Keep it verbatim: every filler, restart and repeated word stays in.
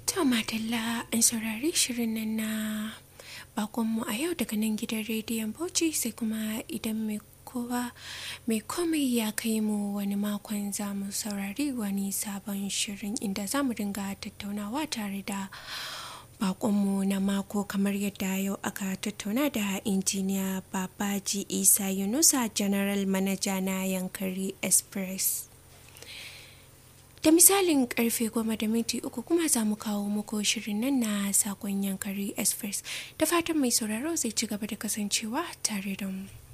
To madalla an saurari shirin nan na bakonmu a yau daga nan gidan rediyon Bauchi, sai kuma idan mai kowa mai komai ya kai mu wani makon za mu saurari wani sabon shirin inda za mu dinga tattaunawa tare da bakonmu na mako, kamar yadda yau aka tattauna da injiniya Babaji Isa Yunusa, General Manager na Yankari Express. Da misalin karfe goma da minti uku kuma za mu kawo muku shirin nan na sakon Yankari Express. Da fatan mai sauraro zai ci gaba da kasancewa tare da mu.